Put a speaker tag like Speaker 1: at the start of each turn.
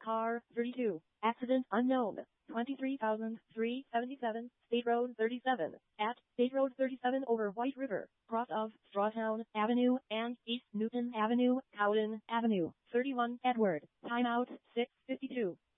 Speaker 1: car 32, accident unknown, 23,377, State Road 37, at State Road 37 over White River, cross of Strawtown Avenue and East Newton Avenue, Cowden Avenue, 31 Edward, timeout 6:52.